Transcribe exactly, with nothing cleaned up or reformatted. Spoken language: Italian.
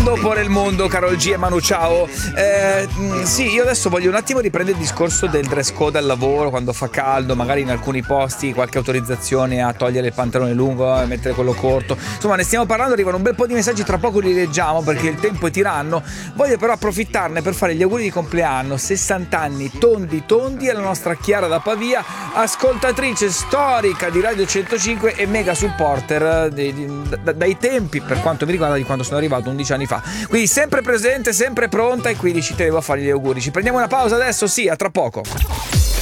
dopo nel mondo, Karol G e Manu Ciao. Eh, mh, sì, io adesso voglio un attimo riprendere il discorso del dress code al lavoro, quando fa caldo, magari in alcuni posti qualche autorizzazione a togliere il pantalone lungo e mettere quello corto. Insomma, ne stiamo parlando, arrivano un bel po' di messaggi, tra poco li leggiamo perché il tempo è tiranno. Voglio però approfittarne per fare gli auguri di compleanno, sessanta anni tondi tondi, alla nostra Chiara da Pavia, ascoltatrice storica di Radio centocinque e mega supporter di, di, da, dai tempi, per quanto mi riguarda, di quando sono arrivato undici anni fa. Quindi sempre presente, sempre pronta, e quindi ci tenevo a fare gli auguri. Ci prendiamo una pausa adesso? Sì, a tra poco.